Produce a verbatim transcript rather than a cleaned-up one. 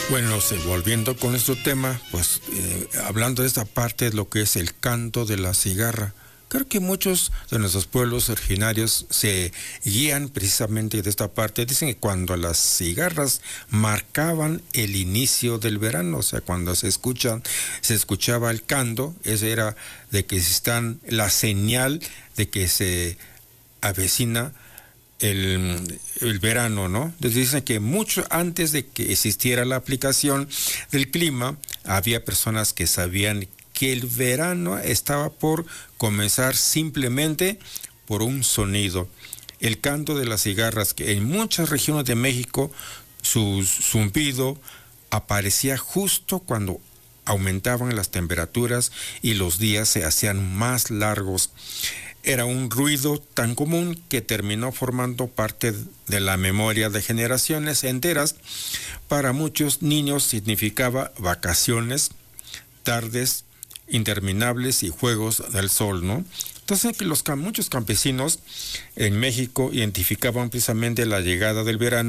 Bueno, sí, volviendo con nuestro tema, pues eh, hablando de esta parte de lo que es el canto de la cigarra, creo que muchos de nuestros pueblos originarios se guían precisamente de esta parte. Dicen que cuando las cigarras marcaban el inicio del verano, o sea, cuando se escuchan, se escuchaba el canto, esa era de que están la señal de que se avecina El, el verano, ¿no? Entonces dicen que mucho antes de que existiera la aplicación del clima, había personas que sabían que el verano estaba por comenzar simplemente por un sonido. El canto de las cigarras, que en muchas regiones de México, su zumbido aparecía justo cuando aumentaban las temperaturas y los días se hacían más largos. Era un ruido tan común que terminó formando parte de la memoria de generaciones enteras. Para muchos niños significaba vacaciones, tardes interminables y juegos del sol, ¿no? Entonces, los, muchos campesinos en México identificaban precisamente la llegada del verano